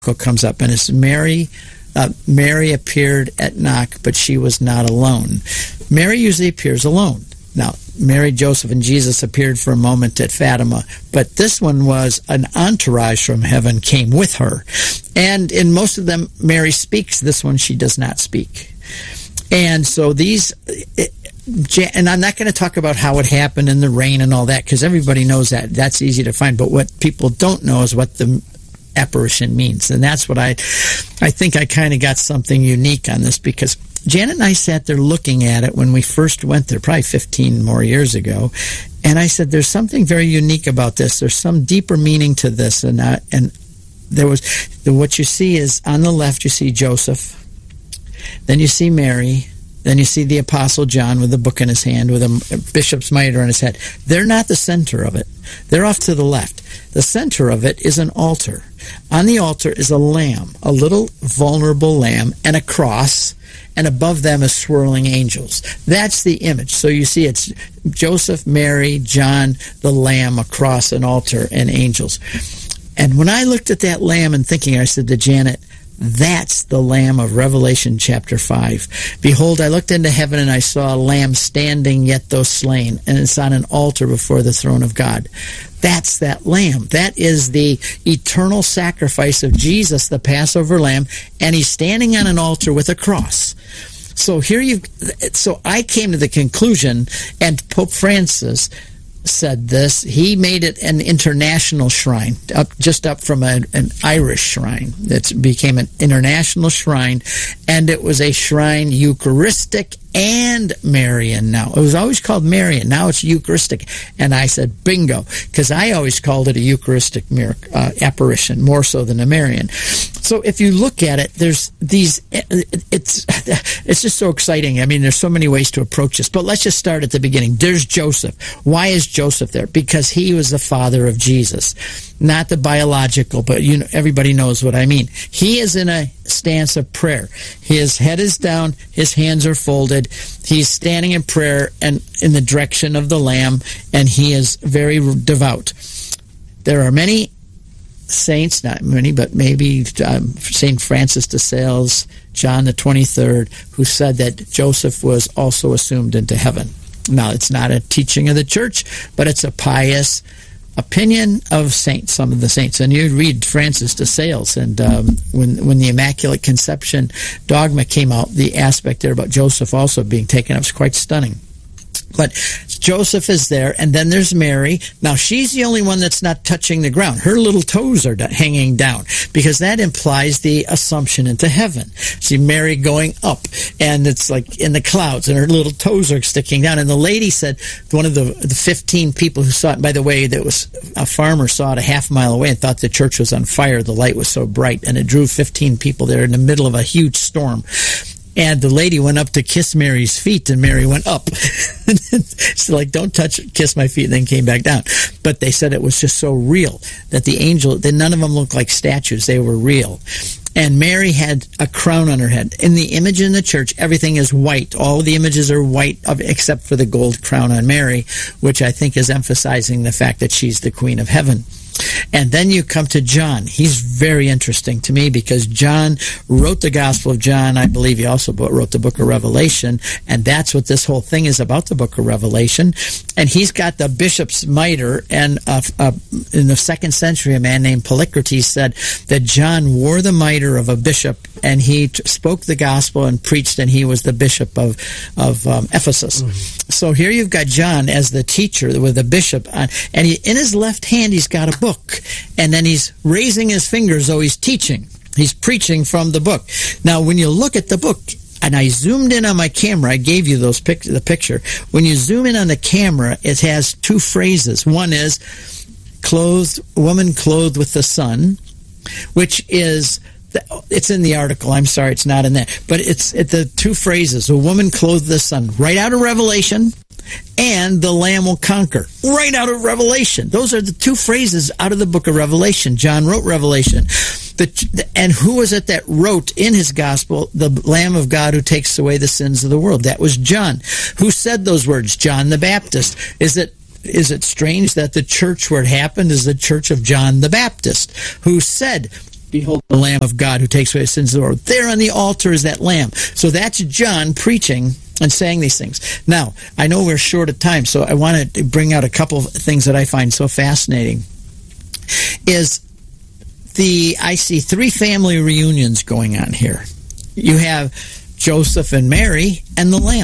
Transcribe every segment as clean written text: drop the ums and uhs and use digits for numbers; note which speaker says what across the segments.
Speaker 1: comes up, and it's Mary. Mary appeared at knock, but she was not alone. Mary usually appears alone. Now, Mary, Joseph, and Jesus appeared for a moment at Fatima, but this one was an entourage from heaven came with her. And in most of them, Mary speaks. This one, she does not speak. And so these... And I'm not going to talk about how it happened in the rain and all that, because everybody knows that. That's easy to find. But what people don't know is what the apparition means. And that's what I think I kind of got something unique on this, because Janet and I sat there looking at it when we first went there, probably 15 more years ago. And I said, there's something very unique about this. There's some deeper meaning to this. And there was, what you see is on the left, you see Joseph. Then you see Mary. Then you see the Apostle John with a book in his hand with a bishop's mitre on his head. They're not the center of it. They're off to the left. The center of it is an altar. On the altar is a lamb, a little vulnerable lamb, and a cross, and above them is swirling angels. That's the image. So you see it's Joseph, Mary, John, the lamb, a cross, an altar, and angels. And when I looked at that lamb and thinking, I said to Janet, that's the Lamb of Revelation chapter 5. Behold, I looked into heaven and I saw a lamb standing yet though slain, and it's on an altar before the throne of God. That's that lamb. That is the eternal sacrifice of Jesus, the Passover lamb, and he's standing on an altar with a cross. So so I came to the conclusion, and Pope Francis said this, he made it an international shrine, just up from an Irish shrine. It became an international shrine, and it was a shrine Eucharistic and Marian now. It was always called Marian. Now it's Eucharistic. And I said, bingo, because I always called it a Eucharistic apparition, more so than a Marian. So if you look at it, there's these, it's just so exciting. I mean, there's so many ways to approach this. But let's just start at the beginning. There's Joseph. Why is Joseph there? Because he was the father of Jesus. Not the biological, but everybody knows what I mean. He is in a stance of prayer. His head is down, his hands are folded. He's standing in prayer and in the direction of the Lamb, and he is very devout. There are many saints, not many, but maybe St. Francis de Sales, John the 23rd, who said that Joseph was also assumed into heaven. Now, it's not a teaching of the church, but it's a pious opinion of saints, some of the saints. And you read Francis de Sales, and when the Immaculate Conception dogma came out, the aspect there about Joseph also being taken up is quite stunning. But Joseph is there, and then there's Mary. Now, she's the only one that's not touching the ground. Her little toes are hanging down, because that implies the assumption into heaven. See Mary going up, and it's like in the clouds, and her little toes are sticking down. And the lady said, one of the 15 people who saw it, by the way, that was a farmer saw it a half mile away and thought the church was on fire. The light was so bright, and it drew 15 people there in the middle of a huge storm. And the lady went up to kiss Mary's feet, and Mary went up. She's like, don't kiss my feet, and then came back down. But they said it was just so real that the angel, that none of them looked like statues. They were real. And Mary had a crown on her head. In the image in the church, everything is white. All the images are white except for the gold crown on Mary, which I think is emphasizing the fact that she's the Queen of Heaven. And then you come to John. He's very interesting to me, because John wrote the Gospel of John. I believe he also wrote the book of Revelation, and that's what this whole thing is about, the book of Revelation. And he's got the bishop's mitre, and in the 2nd century, a man named Polycrates said that John wore the mitre of a bishop, and he spoke the gospel and preached, and he was the bishop of Ephesus. Mm-hmm. So here you've got John as the teacher with the bishop, and in his left hand he's got a book, and then he's raising his fingers, though he's teaching. He's preaching from the book. Now, when you look at the book, and I zoomed in on my camera, I gave you the picture. When you zoom in on the camera, it has two phrases. One is woman clothed with the sun, which is, it's in the article. I'm sorry, it's not in there. But it's the two phrases, a woman clothed with the sun, right out of Revelation, and the Lamb will conquer, right out of Revelation. Those are the two phrases out of the book of Revelation. John wrote Revelation. And who was it that wrote in his gospel, the Lamb of God who takes away the sins of the world? That was John. Who said those words? John the Baptist. Is it strange that the church where it happened is the church of John the Baptist, who said, Behold the Lamb of God who takes away the sins of the world. There on the altar is that Lamb. So that's John preaching and saying these things. Now, I know we're short of time, so I want to bring out a couple of things that I find so fascinating. I see three family reunions going on here. You have Joseph and Mary and the Lamb.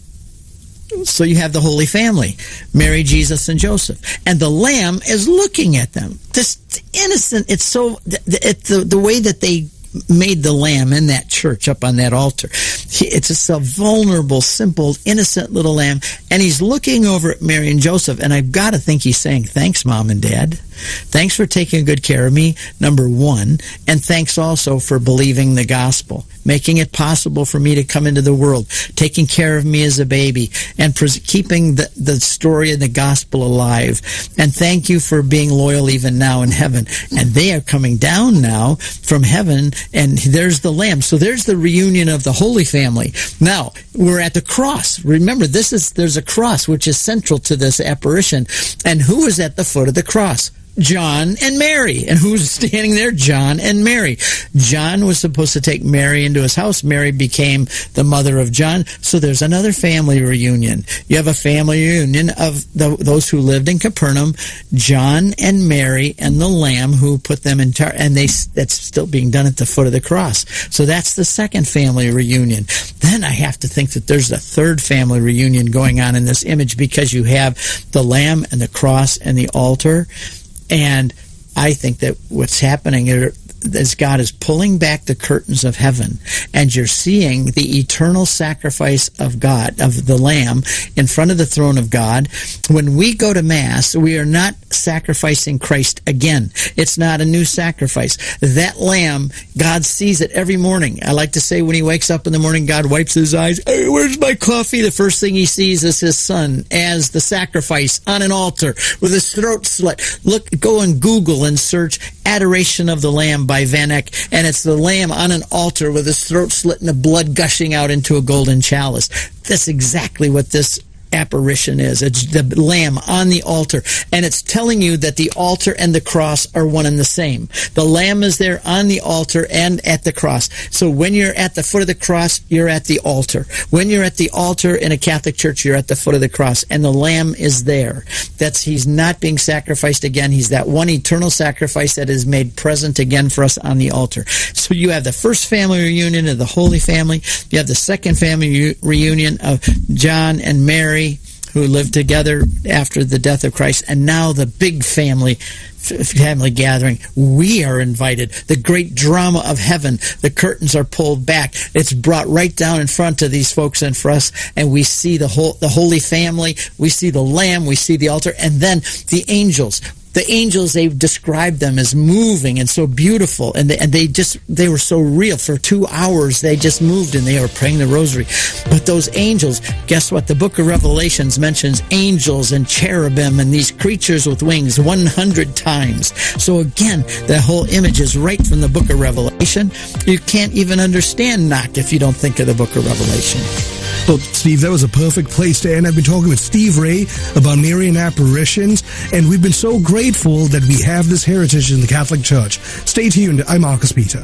Speaker 1: So you have the Holy Family, Mary, Jesus, and Joseph. And the Lamb is looking at them. This innocent, it's so, the way that they made the Lamb in that church up on that altar. It's just a vulnerable, simple, innocent little lamb. And he's looking over at Mary and Joseph. And I've got to think he's saying, thanks, Mom and Dad. Thanks for taking good care of me, number one. And thanks also for believing the gospel, making it possible for me to come into the world, taking care of me as a baby, and keeping the story of the gospel alive. And thank you for being loyal even now in heaven. And they are coming down now from heaven, and there's the Lamb. So there's the reunion of the Holy Family. Now, we're at the cross. Remember, there's a cross, which is central to this apparition. And who is at the foot of the cross? John and Mary. And who's standing there? John and Mary. John was supposed to take Mary into his house. Mary became the mother of John. So there's another family reunion. You have a family reunion of those who lived in Capernaum, John and Mary and the Lamb who put them in charge. And that's still being done at the foot of the cross. So that's the second family reunion. Then I have to think that there's a third family reunion going on in this image, because you have the Lamb and the cross and the altar. And I think that what's happening is God is pulling back the curtains of heaven, and you're seeing the eternal sacrifice of God, of the Lamb, in front of the throne of God. When we go to Mass, we are not sacrificing Christ again. It's not a new sacrifice. That Lamb, God sees it every morning. I like to say when he wakes up in the morning, God wipes his eyes. Hey, where's my coffee? The first thing he sees is his Son as the sacrifice on an altar with his throat slit. Go and Google and search Adoration of the Lamb by Van Eyck, and it's the Lamb on an altar with his throat slit and the blood gushing out into a golden chalice. That's exactly what this apparition is. It's the Lamb on the altar, and it's telling you that the altar and the cross are one and the same. The Lamb is there on the altar and at the cross. So when you're at the foot of the cross, you're at the altar. When you're at the altar in a Catholic church, you're at the foot of the cross, and the Lamb is there. He's not being sacrificed again. He's that one eternal sacrifice that is made present again for us on the altar. So you have the first family reunion of the Holy Family. You have the second family reunion of John and Mary, who lived together after the death of Christ, and now the big family gathering. We are invited. The great drama of heaven. The curtains are pulled back. It's brought right down in front of these folks and for us, and we see the Holy Family. We see the Lamb. We see the altar, and then the angels. The angels, they've described them as moving and so beautiful, and they were so real. For 2 hours, they just moved, and they were praying the rosary. But those angels, guess what? The book of Revelations mentions angels and cherubim and these creatures with wings 100 times. So again, the whole image is right from the book of Revelation. You can't even understand Knock if you don't think of the book of Revelation.
Speaker 2: Well, Steve, that was a perfect place to end. I've been talking with Steve Ray about Marian apparitions, and we've been so grateful that we have this heritage in the Catholic Church. Stay tuned. I'm Marcus Peter.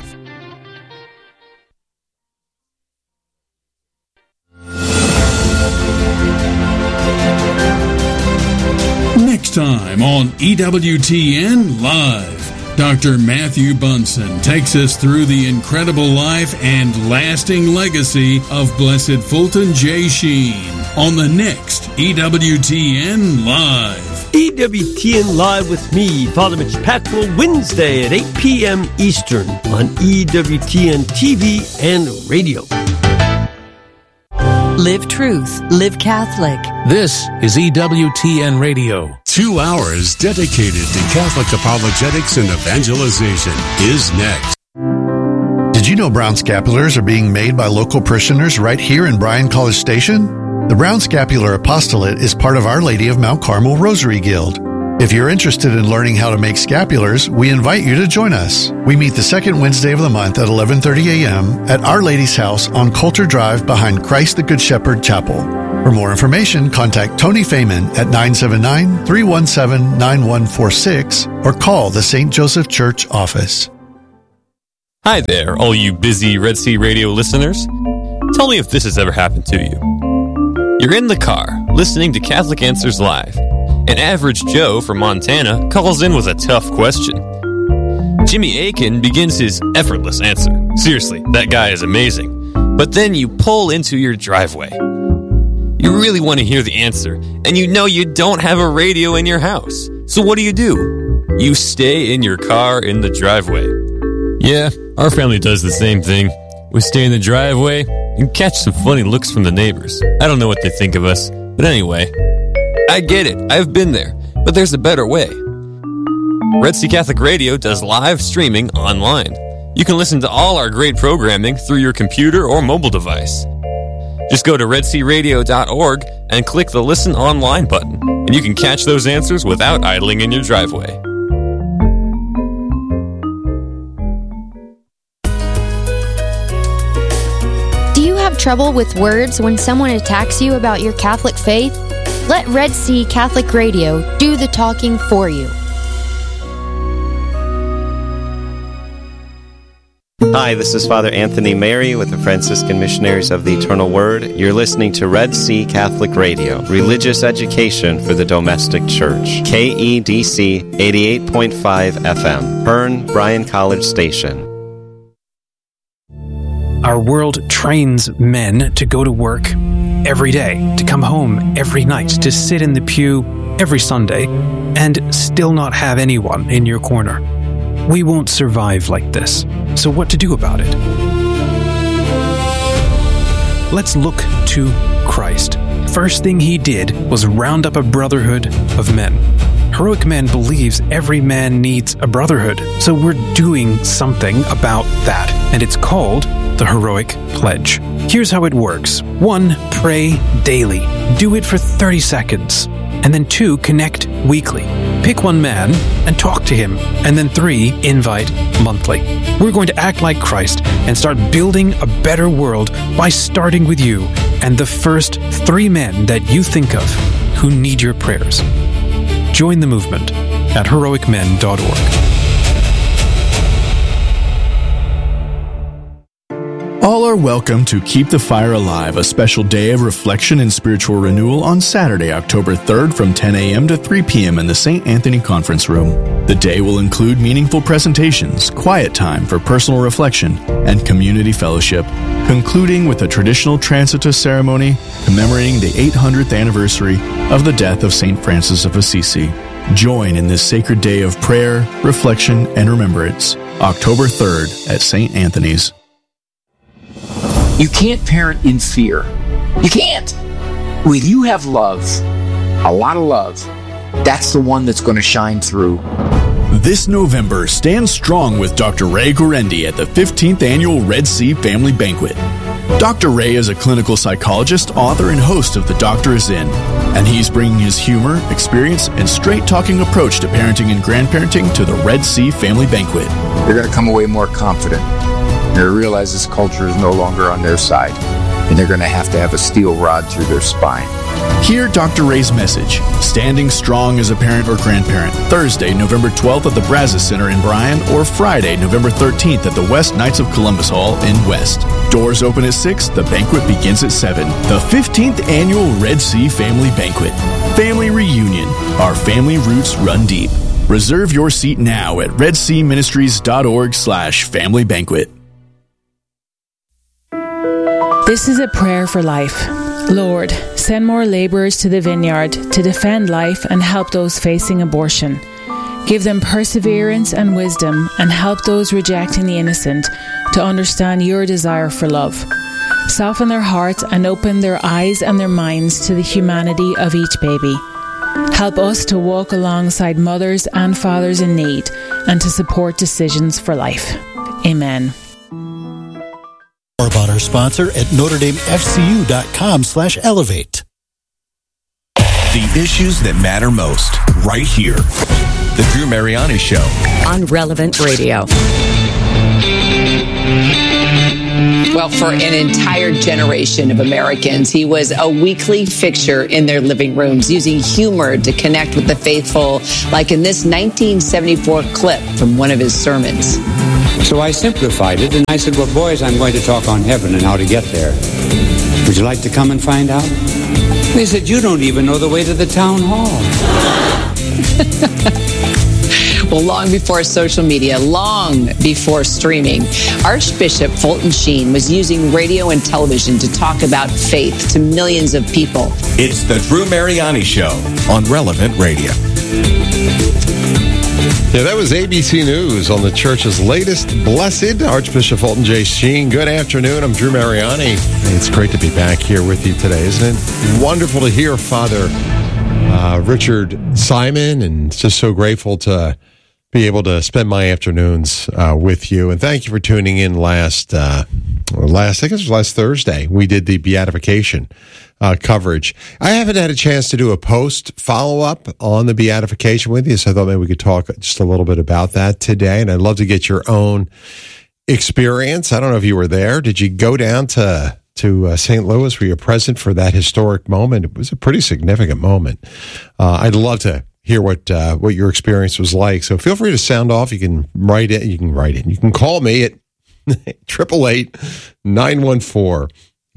Speaker 3: Next time on EWTN Live, Dr. Matthew Bunson takes us through the incredible life and lasting legacy of Blessed Fulton J. Sheen on the next EWTN Live.
Speaker 4: EWTN Live with me, Father Mitch Patwell, Wednesday at 8 p.m. Eastern on EWTN TV and radio.
Speaker 5: Live Truth, Live Catholic.
Speaker 6: This is EWTN Radio.
Speaker 7: 2 hours dedicated to Catholic apologetics and evangelization is next.
Speaker 8: Did you know brown scapulars are being made by local parishioners right here in Bryan College Station? The Brown Scapular Apostolate is part of Our Lady of Mount Carmel Rosary Guild. If you're interested in learning how to make scapulars, we invite you to join us. We meet the second Wednesday of the month at 11:30 a.m. at Our Lady's house on Coulter Drive behind Christ the Good Shepherd Chapel. For more information, contact Tony Feynman at 979-317-9146 or call the St. Joseph Church office.
Speaker 9: Hi there, all you busy Red Sea Radio listeners. Tell me if this has ever happened to you. You're in the car, listening to Catholic Answers Live. An average Joe from Montana calls in with a tough question. Jimmy Aiken begins his effortless answer. Seriously, that guy is amazing. But then you pull into your driveway. You really want to hear the answer, and you know you don't have a radio in your house. So what do? You stay in your car in the driveway. Yeah, our family does the same thing. We stay in the driveway and catch some funny looks from the neighbors. I don't know what they think of us, but anyway, I get it. I've been there, but there's a better way. Red Sea Catholic Radio does live streaming online. You can listen to all our great programming through your computer or mobile device. Just go to redsearadio.org and click the Listen Online button, and you can catch those answers without idling in your driveway.
Speaker 10: Do you have trouble with words when someone attacks you about your Catholic faith? Let Red Sea Catholic Radio do the talking for you.
Speaker 11: Hi, this is Father Anthony Mary with the Franciscan Missionaries of the Eternal Word. You're listening to Red Sea Catholic Radio, religious education for the domestic church. KEDC 88.5 FM, Hearn Bryan College Station.
Speaker 12: Our world trains men to go to work every day, to come home every night, to sit in the pew every Sunday, and still not have anyone in your corner. We won't survive like this. So what to do about it? Let's look to Christ. First thing he did was round up a brotherhood of men. Heroic Men believes every man needs a brotherhood. So we're doing something about that. And it's called the Heroic Pledge. Here's how it works. 1, pray daily. Do it for 30 seconds. And then 2, connect weekly. Pick one man and talk to him. And then 3, invite monthly. We're going to act like Christ and start building a better world by starting with you and the first 3 men that you think of who need your prayers. Join the movement at heroicmen.org.
Speaker 13: All are welcome to Keep the Fire Alive, a special day of reflection and spiritual renewal on Saturday, October 3rd from 10 a.m. to 3 p.m. in the St. Anthony Conference Room. The day will include meaningful presentations, quiet time for personal reflection, and community fellowship, concluding with a traditional Transitus ceremony commemorating the 800th anniversary of the death of St. Francis of Assisi. Join in this sacred day of prayer, reflection, and remembrance, October 3rd at St. Anthony's.
Speaker 14: You can't parent in fear. You can't. When you have love, a lot of love, that's the one that's going to shine through.
Speaker 13: This November, stand strong with Dr. Ray Guarendi at the 15th Annual Red Sea Family Banquet. Dr. Ray is a clinical psychologist, author, and host of The Doctor Is In, and he's bringing his humor, experience, and straight-talking approach to parenting and grandparenting to the Red Sea Family Banquet.
Speaker 14: They're going to come away more confident. They realize this culture is no longer on their side, and they're going to have a steel rod through their spine.
Speaker 13: Hear Dr. Ray's message, Standing Strong as a Parent or Grandparent, Thursday, November 12th at the Brazos Center in Bryan, or Friday, November 13th at the West Knights of Columbus Hall in West. Doors open at 6, the banquet begins at 7. The 15th Annual Red Sea Family Banquet. Family Reunion. Our family roots run deep. Reserve your seat now at redseaministries.org/family banquet.
Speaker 15: This is a prayer for life. Lord, send more laborers to the vineyard to defend life and help those facing abortion. Give them perseverance and wisdom, and help those rejecting the innocent to understand your desire for love. Soften their hearts and open their eyes and their minds to the humanity of each baby. Help us to walk alongside mothers and fathers in need and to support decisions for life. Amen.
Speaker 16: More about our sponsor at NotreDameFCU.com/elevate.
Speaker 17: The issues that matter most, right here. The Drew Mariani Show
Speaker 5: on Relevant Radio.
Speaker 18: Well, for an entire generation of Americans, he was a weekly fixture in their living rooms, using humor to connect with the faithful, like in this 1974 clip from one of his sermons.
Speaker 19: So So I simplified it, and I said, well, boys, I'm going to talk on heaven and how to get there. Would you like to come and find out? They said, you don't even know the way to the town hall.
Speaker 18: Well, long before social media, long before streaming, Archbishop Fulton Sheen was using radio and television to talk about faith to millions of people.
Speaker 17: It's the Drew Mariani Show on Relevant Radio.
Speaker 20: Yeah, that was ABC News on the church's latest blessed, Archbishop Fulton J. Sheen. Good afternoon. I'm Drew Mariani. It's great to be back here with you today, isn't it? Wonderful to hear Father Richard Simon, and just so grateful to be able to spend my afternoons with you. And thank you for tuning in last Thursday. We did the beatification coverage. I haven't had a chance to do a post follow-up on the beatification with you, so I thought maybe we could talk just a little bit about that today. And I'd love to get your own experience. I don't know if you were there. Did you go down to St. Louis? Were you present for that historic moment? It was a pretty significant moment. I'd love to hear what your experience was like. So feel free to sound off. You can write it. You can call me at 888-914-9149.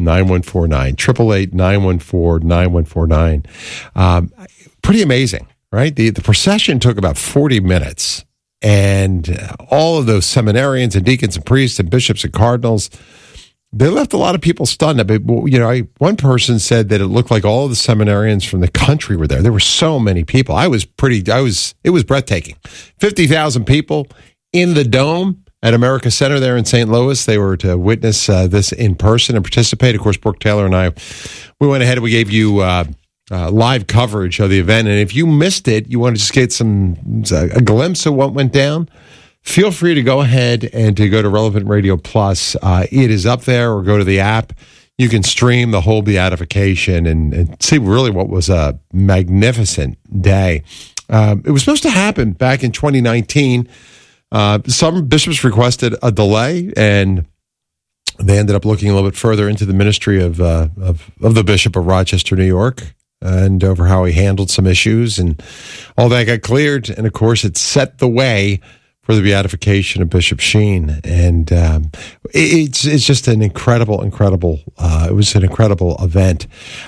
Speaker 20: 888-914-9149. Pretty amazing, right? The procession took about 40 minutes, and all of those seminarians and deacons and priests and bishops and cardinals, they left a lot of people stunned. I mean, one person said that it looked like all of the seminarians from the country were there. There were so many people. It was breathtaking. 50,000 people in the Dome at America Center there in St. Louis. They were to witness this in person and participate. Of course, Brooke Taylor and I, we went ahead and we gave you live coverage of the event. And if you missed it, you want to just get a glimpse of what went down, feel free to go ahead and to go to Relevant Radio Plus. It is up there, or go to the app. You can stream the whole beatification and see really what was a magnificent day. It was supposed to happen back in 2019. Some bishops requested a delay, and they ended up looking a little bit further into the ministry of the Bishop of Rochester, New York, and over how he handled some issues, and all that got cleared. And of course, it set the way for the beatification of Bishop Sheen, and it's just an incredible. It was an incredible event.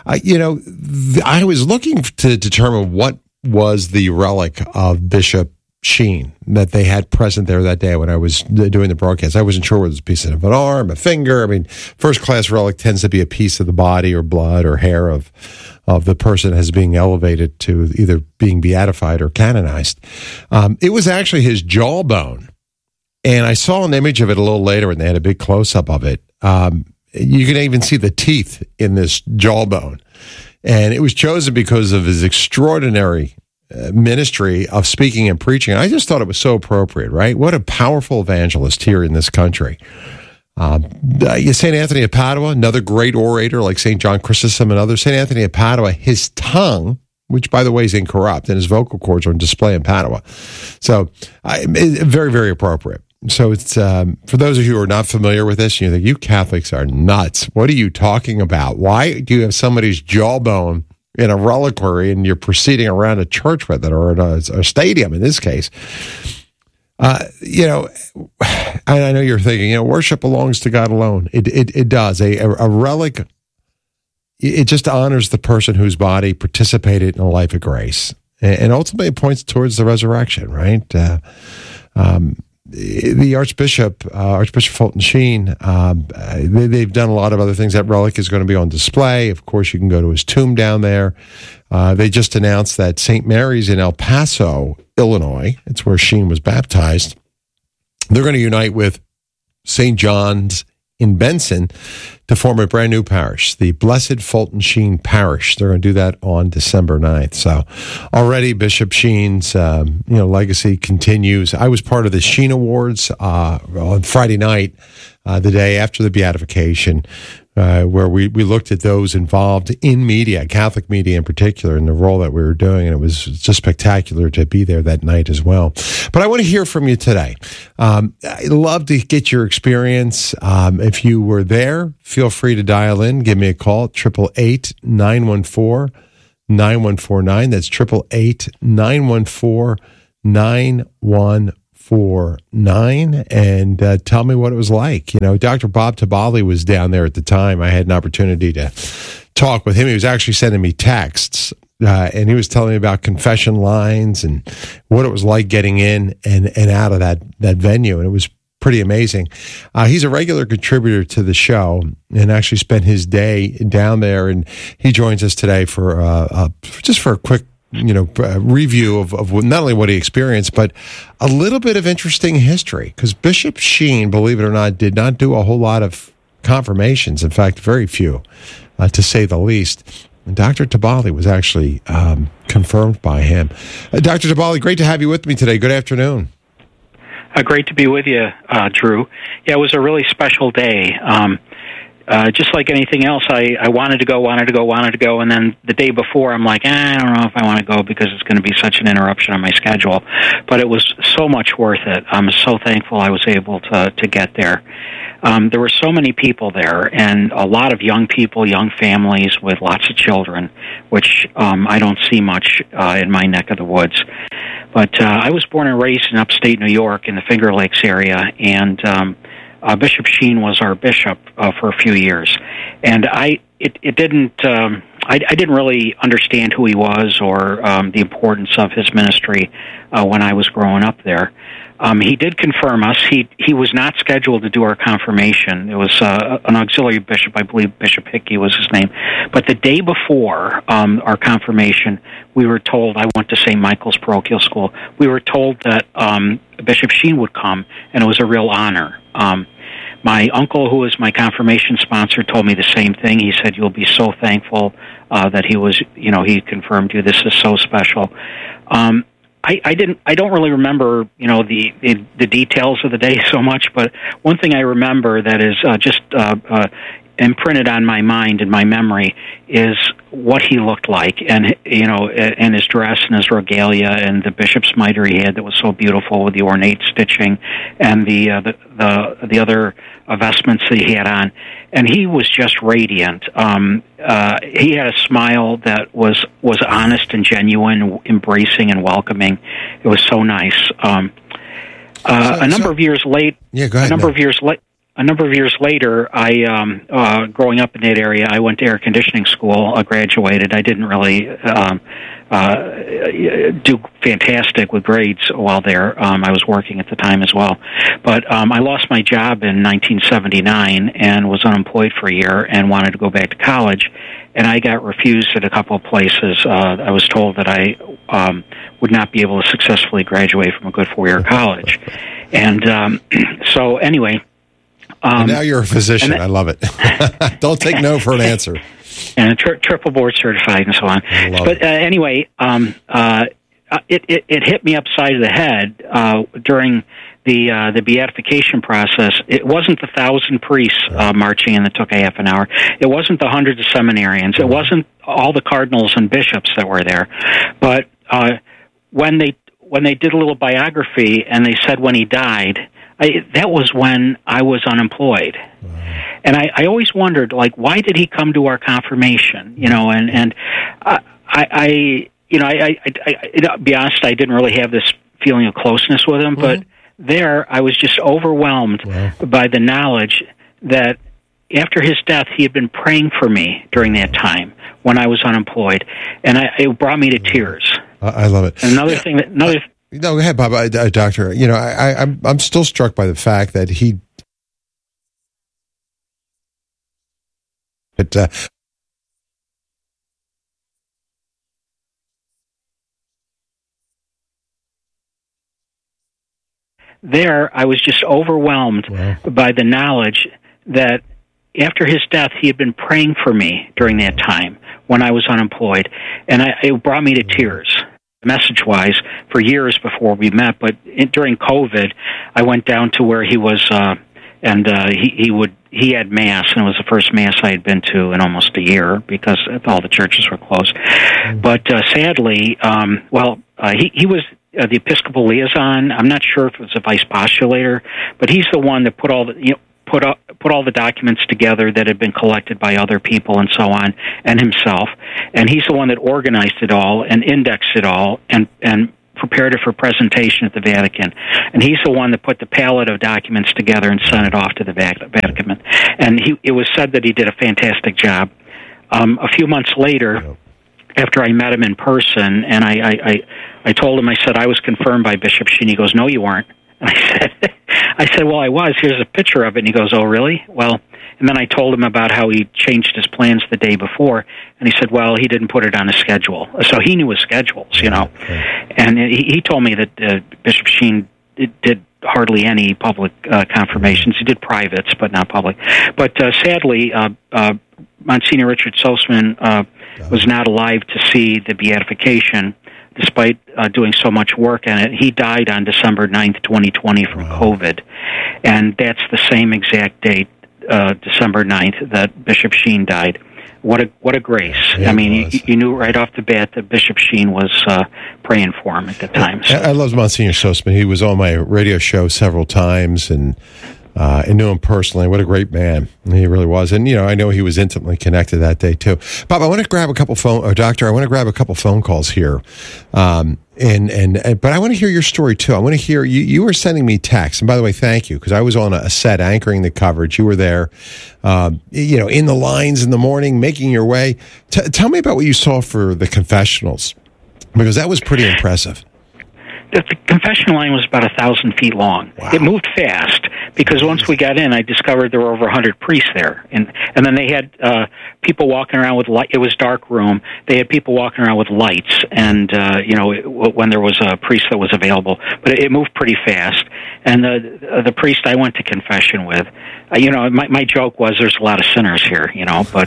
Speaker 20: I was looking to determine what was the relic of Bishop Sheen that they had present there that day when I was doing the broadcast. I wasn't sure whether it was a piece of an arm, a finger. I mean, first class relic tends to be a piece of the body or blood or hair of the person as being elevated to either being beatified or canonized. It was actually his jawbone, and I saw an image of it a little later, and they had a big close-up of it. You can even see the teeth in this jawbone, and it was chosen because of his extraordinary ministry of speaking and preaching. I just thought it was so appropriate, right? What a powerful evangelist here in this country. St. Anthony of Padua, another great orator like St. John Chrysostom and others. St. Anthony of Padua, his tongue, which by the way is incorrupt, and his vocal cords are on display in Padua. So very, very appropriate. So it's for those of you who are not familiar with this, you think, you Catholics are nuts. What are you talking about? Why do you have somebody's jawbone in a reliquary and you're proceeding around a church with it, or in a stadium in this case? I know you're thinking, worship belongs to God alone. It does. A relic, it just honors the person whose body participated in a life of grace. And ultimately it points towards the resurrection, right? The Archbishop Fulton Sheen, they've done a lot of other things. That relic is going to be on display. Of course, you can go to his tomb down there. They just announced that St. Mary's in El Paso, Illinois, it's where Sheen was baptized, they're going to unite with St. John's in Benson to form a brand new parish, the Blessed Fulton Sheen Parish. They're going to do that on December 9th. So already Bishop Sheen's legacy continues. I was part of the Sheen Awards on Friday night, the day after the beatification, where we looked at those involved in media, Catholic media in particular, and the role that we were doing, and it was just spectacular to be there that night as well. But I want to hear from you today. I'd love to get your experience. If you were there, feel free to dial in. Give me a call, 888-914-9149. That's 888-914-9149. 888-866-9449 and tell me what it was like. You know, Dr. Bob Tabali was down there at the time. I had an opportunity to talk with him. He was actually sending me texts, and he was telling me about confession lines and what it was like getting in and out of that venue, and it was pretty amazing. He's a regular contributor to the show and actually spent his day down there, and he joins us today for just for a quick review of not only what he experienced, but a little bit of interesting history, because Bishop Sheen, believe it or not, did not do a whole lot of confirmations. In fact, very few, to say the least. And Dr. Tabali was actually confirmed by him. Dr. Tabali, great to have you with me today. Good afternoon.
Speaker 21: Great to be with you, Drew. Yeah, it was a really special day. Just like anything else, I wanted to go, and then the day before, I'm like, I don't know if I want to go because it's going to be such an interruption on my schedule. But it was so much worth it. I'm so thankful I was able to get there. There were so many people there, and a lot of young people, young families with lots of children, which I don't see much in my neck of the woods. But I was born and raised in upstate New York in the Finger Lakes area, and Bishop Sheen was our bishop for a few years. And I didn't really understand who he was or the importance of his ministry when I was growing up there. He did confirm us. He was not scheduled to do our confirmation. It was an auxiliary bishop, I believe Bishop Hickey was his name. But the day before our confirmation, we were told, I went to St. Michael's Parochial School, we were told that Bishop Sheen would come, and it was a real honor. My uncle, who was my confirmation sponsor, told me the same thing. He said, "You'll be so thankful that he was, he confirmed you. This is so special." I don't really remember, the details of the day so much, but one thing I remember that is just imprinted on my mind and my memory is what he looked like, and and his dress and his regalia and the bishop's mitre he had that was so beautiful with the ornate stitching and the other vestments that he had on, and he was just radiant. He had a smile that was honest and genuine, embracing and welcoming. It was so nice. A number of years late.
Speaker 20: Yeah, go ahead.
Speaker 21: A number of years later, I, growing up in that area, I went to air conditioning school, graduated. I didn't really do fantastic with grades while there. I was working at the time as well. But I lost my job in 1979 and was unemployed for a year and wanted to go back to college. And I got refused at a couple of places. I was told that I would not be able to successfully graduate from a good four-year college. And so anyway...
Speaker 20: and now you're a physician. I love it. Don't take no for an answer.
Speaker 21: And triple board certified and so on. But anyway, it hit me upside of the head during the beatification process. It wasn't the 1,000 priests marching in that took a half an hour. It wasn't the hundreds of seminarians. It wasn't all the cardinals and bishops that were there. But when they did a little biography and they said when he died, that was when I was unemployed. And I always wondered, why did he come to our confirmation? And to be honest, I didn't really have this feeling of closeness with him, but there I was just overwhelmed by the knowledge that after his death, he had been praying for me during that time when I was unemployed, and it brought me to tears.
Speaker 20: I love it.
Speaker 21: Another thing that
Speaker 20: No, go ahead, Bob. Doctor, I'm still struck by the fact that he...
Speaker 21: there, I was just overwhelmed by the knowledge that after his death, he had been praying for me during that time when I was unemployed, and it brought me to tears. Message-wise, for years before we met, but during COVID, I went down to where he was, and he had Mass, and it was the first Mass I had been to in almost a year because all the churches were closed. But sadly, he was the Episcopal liaison. I'm not sure if it was a vice postulator, but he's the one that put all the documents together that had been collected by other people and so on, and himself. And he's the one that organized it all and indexed it all and prepared it for presentation at the Vatican. And he's the one that put the palette of documents together and sent it off to the Vatican. And it was said that he did a fantastic job. A few months later, after I met him in person, and I told him, I said, I was confirmed by Bishop Sheen. He goes, no, you weren't. And I said, well, I was. Here's a picture of it. And he goes, oh, really? Well, and then I told him about how he changed his plans the day before, and he said, well, he didn't put it on his schedule. So he knew his schedules, you know. And he told me that Bishop Sheen did hardly any public confirmations. He did privates, but not public. But sadly, Monsignor Richard Sussman was not alive to see the beatification, despite doing so much work on it. He died on December 9th, 2020 from COVID. And that's the same exact date, December 9th, that Bishop Sheen died. What a grace. Yeah, I mean, you knew right off the bat that Bishop Sheen was praying for him at the time. So.
Speaker 20: I love Monsignor Sussman. He was on my radio show several times, and I knew him personally. What a great man he really was. And, you know, I know he was intimately connected that day, too. Bob, I want to grab a couple Doctor, I want to grab a couple phone calls here. But I want to hear your story, too. I want to hear, you were sending me texts. And by the way, thank you, because I was on a set anchoring the coverage. You were there, you know, in the lines in the morning, making your way. Tell me about what you saw for the confessionals, because that was pretty impressive.
Speaker 21: The confession line was about 1,000 feet long. Wow. It moved fast because once we got in, I discovered there were over 100 priests there, and then they had people walking around with light. It was dark room. They had people walking around with lights, and you know, when there was a priest that was available. But it moved pretty fast. And the priest I went to confession with, you know, my joke was there's a lot of sinners here, you know, but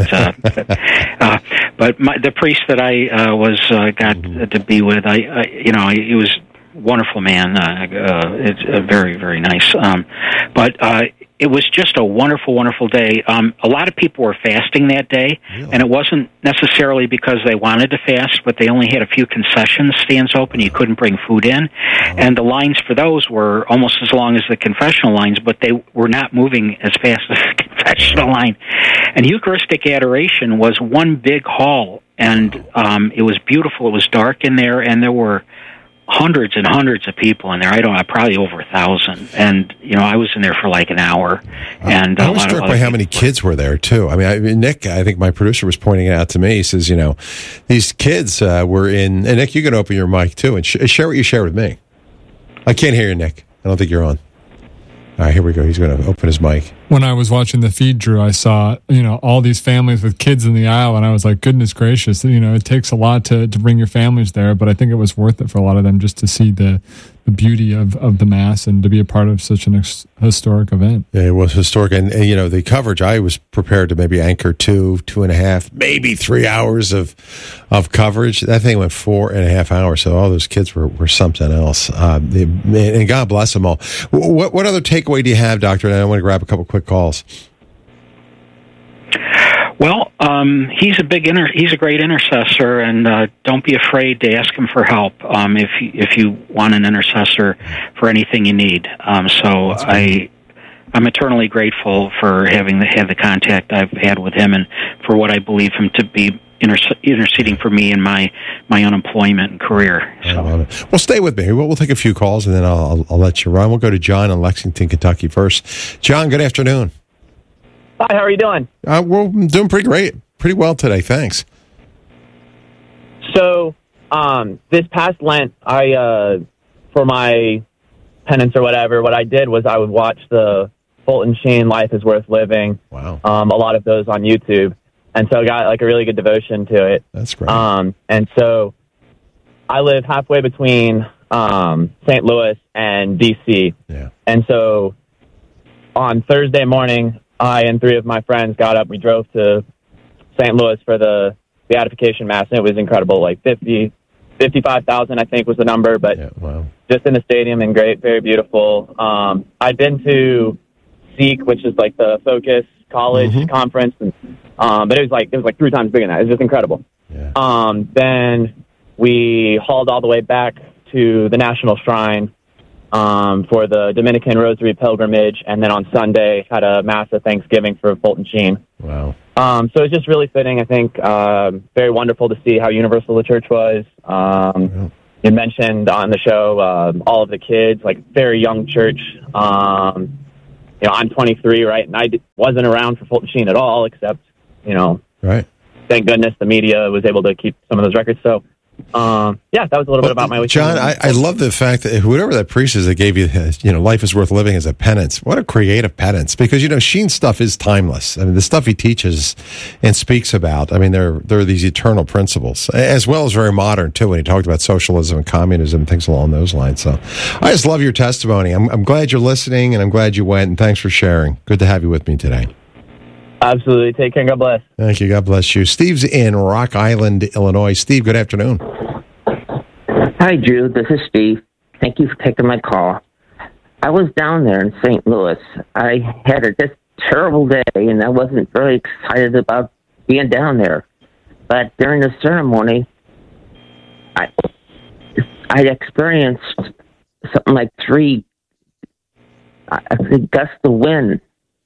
Speaker 21: the priest that I got to be with, you know, he was wonderful man. It's very, very nice. But it was just a wonderful, wonderful day. A lot of people were fasting that day, and it wasn't necessarily because they wanted to fast, but they only had a few concession stands open. You couldn't bring food in. And the lines for those were almost as long as the confessional lines, but they were not moving as fast as the confessional line. And Eucharistic adoration was one big hall, and it was beautiful. It was dark in there, and there were hundreds and hundreds of people in there. Probably over 1,000. And, you know, I was in there for like an hour. And
Speaker 20: I was struck by how many kids were there, too. I mean, Nick, I think my producer was pointing it out to me. He says, you know, these kids were in, and Nick, you can open your mic, too, and share what you share with me. I can't hear you, Nick. I don't think you're on. All right, here we go. He's going to open his mic.
Speaker 1: When I was watching the feed, Drew, I saw, you know, all these families with kids in the aisle, and I was like, goodness gracious, you know, it takes a lot to bring your families there, but I think it was worth it for a lot of them just to see the beauty of the Mass and to be a part of such an historic event. Yeah, it was historic. And, you know, the coverage, I was prepared to maybe anchor 2.5, maybe 3 hours of coverage. That thing went 4.5 hours. So all those kids were something else. And God bless them all. What other takeaway do you have, Doctor? And I want to grab a couple quick calls.
Speaker 21: Well, he's a great intercessor, and don't be afraid to ask him for help if you want an intercessor for anything you need. So I'm eternally grateful for having had the contact I've had with him, and for what I believe him to be interceding for me in my unemployment and career. So.
Speaker 20: I love it. Well, stay with me. We'll take a few calls, and then I'll let you run. We'll go to John in Lexington, Kentucky first. John, good afternoon.
Speaker 22: Hi, how are you doing?
Speaker 20: We're doing pretty great. Pretty well today, thanks.
Speaker 22: So, this past Lent, for my penance or whatever, what I did was I would watch the Fulton Sheen Life is Worth Living.
Speaker 20: Wow.
Speaker 22: A lot of those on YouTube. And so I got like a really good devotion to it.
Speaker 20: That's great.
Speaker 22: And so I live halfway between St. Louis and D.C.
Speaker 20: Yeah.
Speaker 22: And so on Thursday morning, I and 3 of my friends got up. We drove to St. Louis for the beatification mass, and it was incredible. Like 55,000, I think, was the number, but just in the stadium and great, very beautiful. I'd been to Seek, which is like the Focus College conference, and, but it was like 3 times bigger than that. It was just incredible.
Speaker 20: Yeah.
Speaker 22: Then we hauled all the way back to the National Shrine for the Dominican Rosary pilgrimage, and then on Sunday had a mass of Thanksgiving for Fulton Sheen.
Speaker 20: Wow.
Speaker 22: So it's just really fitting, I think. Very wonderful to see how universal the church was. you mentioned on the show all of the kids, like very young church. I'm 23, right, and I wasn't around for Fulton Sheen at all, except,
Speaker 20: right.
Speaker 22: Thank goodness the media was able to keep some of those records. So, that was a little bit about my weekend.
Speaker 20: John, I love the fact that whatever that priest is that gave you, life is worth living as a penance. What a creative penance. Because, Sheen's stuff is timeless. I mean, the stuff he teaches and speaks about, I mean, there are these eternal principles, as well as very modern, too, when he talked about socialism and communism and things along those lines. So I just love your testimony. I'm glad you're listening, and I'm glad you went, and thanks for sharing. Good to have you with me today.
Speaker 22: Absolutely. Take care. God bless.
Speaker 20: Thank you. God bless you. Steve's in Rock Island, Illinois. Steve, good afternoon.
Speaker 2: Hi, Drew. This is Steve. Thank you for taking my call. I was down there in St. Louis. I had a just terrible day, and I wasn't very excited about being down there. But during the ceremony, I experienced something like 3 gusts of wind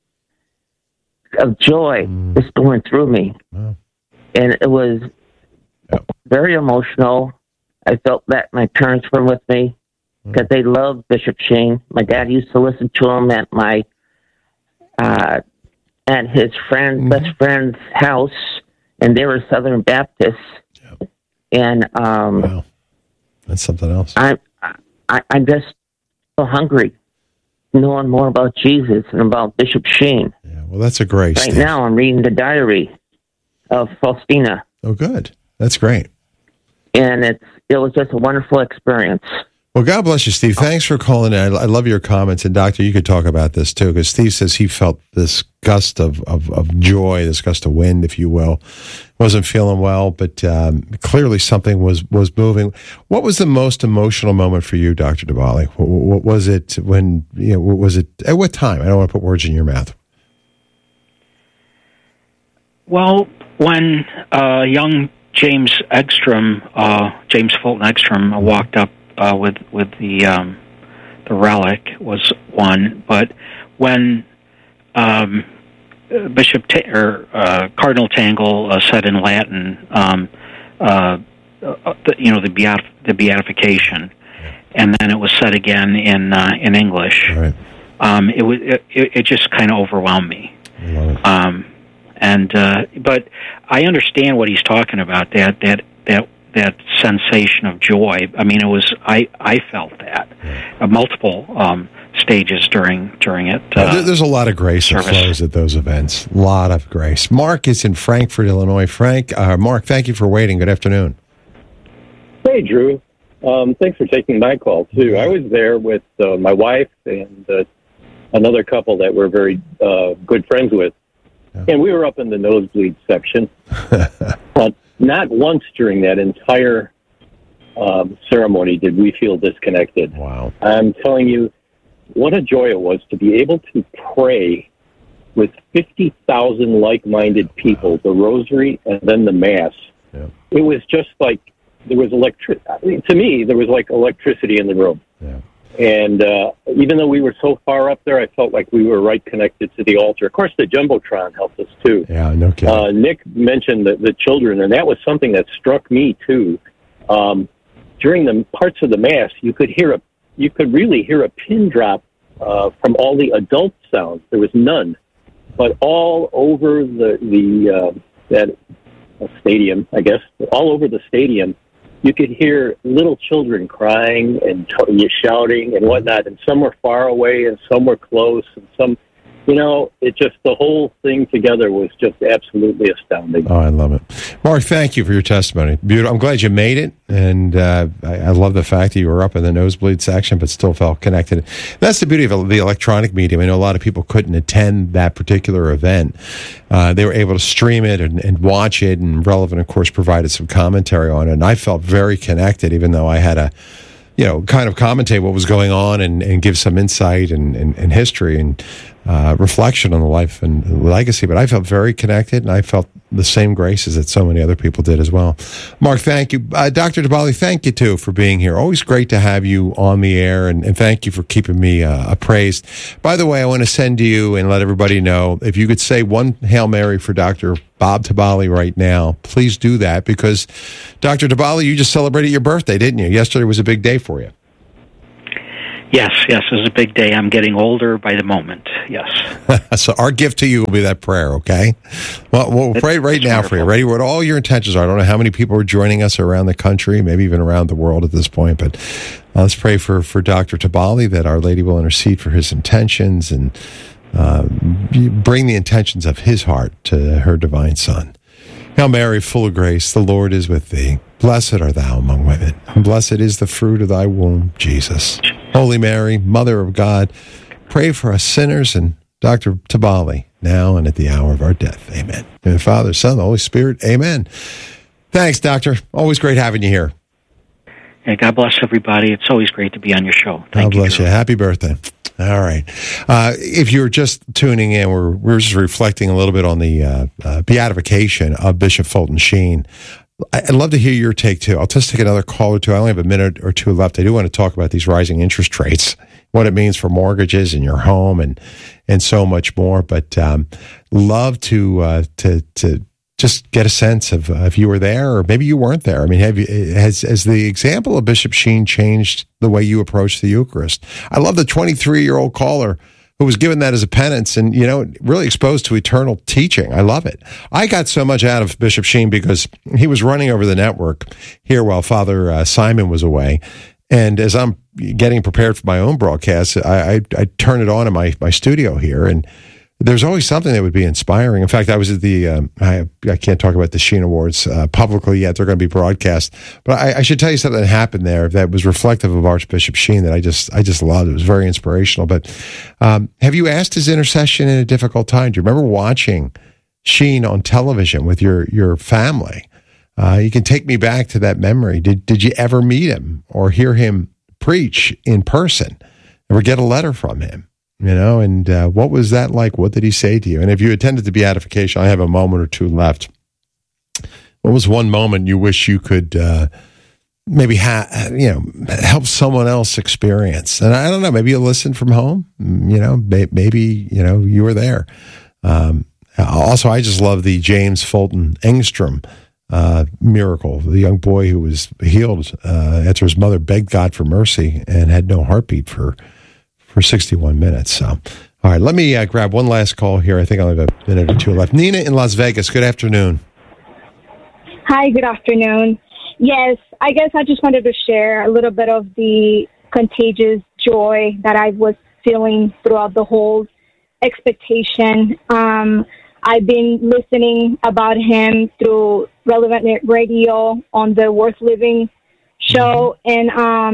Speaker 2: of joy just going through me. Wow. And it was very emotional. I felt that my parents were with me because they loved Bishop Sheen. My dad used to listen to him at my at his best friend's house, and they were Southern Baptists. Yep. And
Speaker 20: wow. That's something else.
Speaker 2: I'm just so hungry, knowing more about Jesus and about Bishop Sheen.
Speaker 20: Yeah, well, that's a grace.
Speaker 2: Right now, I'm reading the diary of Faustina.
Speaker 20: Oh, good. That's great.
Speaker 2: And it was just a wonderful experience.
Speaker 20: Well, God bless you, Steve. Thanks for calling in. I love your comments. And, Doctor, you could talk about this, too, because Steve says he felt this gust of joy, this gust of wind, if you will. Wasn't feeling well, but clearly something was moving. What was the most emotional moment for you, Dr. DiBali? What was it when, what was it, at what time? I don't want to put words in your mouth.
Speaker 21: Well, when young James Fulton Ekstrom washed up with the relic was one, but when Cardinal Tangle said in Latin, the beatification, and then it was said again in English.
Speaker 20: Right.
Speaker 21: It just kind of overwhelmed me. But I understand what he's talking about. That sensation of joy. I mean, I felt that at multiple stages during it.
Speaker 20: There's a lot of grace that flows at those events. A lot of grace. Mark is in Frankfort, Illinois. Mark, thank you for waiting. Good afternoon.
Speaker 3: Hey, Drew. Thanks for taking my call too. I was there with my wife and another couple that we're very good friends with. And we were up in the nosebleed section. But not once during that entire ceremony did we feel disconnected.
Speaker 20: Wow.
Speaker 3: I'm telling you, what a joy it was to be able to pray with 50,000 like-minded people, the rosary and then the Mass.
Speaker 20: Yeah.
Speaker 3: It was just like there was to me, there was like electricity in the room.
Speaker 20: Yeah.
Speaker 3: And even though we were so far up there, I felt like we were right connected to the altar. Of course, the Jumbotron helped us, too.
Speaker 20: Yeah, no kidding.
Speaker 3: Nick mentioned the children, and that was something that struck me, too. During the parts of the Mass, you could really hear a pin drop from all the adult sounds. There was none. But all over that stadium, I guess, all over the stadium, you could hear little children crying and shouting and whatnot, and some were far away and some were close, and some, the whole thing together was just absolutely astounding.
Speaker 20: Oh, I love it. Mark, thank you for your testimony. Beautiful. I'm glad you made it, and I love the fact that you were up in the nosebleed section but still felt connected. That's the beauty of the electronic medium. I know a lot of people couldn't attend that particular event. They were able to stream it and watch it, and Relevant, of course, provided some commentary on it, and I felt very connected, even though I had to kind of commentate what was going on and give some insight and history and reflection on the life and legacy. But I felt very connected, and I felt the same graces that so many other people did as well. Mark, thank you. Dr. Dabali, thank you, too, for being here. Always great to have you on the air, and thank you for keeping me appraised. By the way, I want to send you and let everybody know, if you could say one Hail Mary for Dr. Bob Dabali right now, please do that, because Dr. Dabali, you just celebrated your birthday, didn't you? Yesterday was a big day for you.
Speaker 21: Yes, it was a big day. I'm getting older by the moment, yes.
Speaker 20: So our gift to you will be that prayer, okay? Well, we'll pray right now for you. Ready? What all your intentions are. I don't know how many people are joining us around the country, maybe even around the world at this point, but let's pray for Dr. Dabali, that Our Lady will intercede for his intentions and bring the intentions of his heart to her divine Son. Hail Mary, full of grace, the Lord is with thee. Blessed art thou among women, and blessed is the fruit of thy womb, Jesus. Holy Mary, Mother of God, pray for us sinners and Dr. Dabali, now and at the hour of our death. Amen. In the Father, Son, the Holy Spirit. Amen. Thanks, Doctor. Always great having you here.
Speaker 21: Yeah, God bless everybody. It's always great to be on your show.
Speaker 20: God bless you. Happy birthday. All right. If you're just tuning in, we're just reflecting a little bit on the beatification of Bishop Fulton Sheen. I'd love to hear your take, too. I'll just take another call or two. I only have a minute or two left. I do want to talk about these rising interest rates, what it means for mortgages in your home and so much more. But love to just get a sense of if you were there or maybe you weren't there. I mean, has the example of Bishop Sheen changed the way you approach the Eucharist? I love the 23-year-old caller who was given that as a penance and, really exposed to eternal teaching. I love it. I got so much out of Bishop Sheen because he was running over the network here while Father Simon was away. And as I'm getting prepared for my own broadcast, I turn it on in my studio here, and there's always something that would be inspiring. In fact, I was at the, I can't talk about the Sheen Awards publicly yet. They're going to be broadcast. But I should tell you something that happened there that was reflective of Archbishop Sheen that I just loved. It was very inspirational. But have you asked his intercession in a difficult time? Do you remember watching Sheen on television with your family? You can take me back to that memory. Did you ever meet him or hear him preach in person? Ever get a letter from him? And what was that like? What did he say to you? And if you attended the beatification, I have a moment or two left. What was one moment you wish you could maybe help someone else experience? And I don't know, maybe you listened from home. Maybe you were there. Also, I just love the James Fulton Engstrom miracle. The young boy who was healed after his mother begged God for mercy and had no heartbeat for 61 minutes. So, all right, let me grab one last call here. I think I only have a minute or two left. Nina in Las Vegas, good afternoon.
Speaker 4: Hi, good afternoon. Yes, I guess I just wanted to share a little bit of the contagious joy that I was feeling throughout the whole expectation. I've been listening about him through Relevant Radio on the Worth Living show, and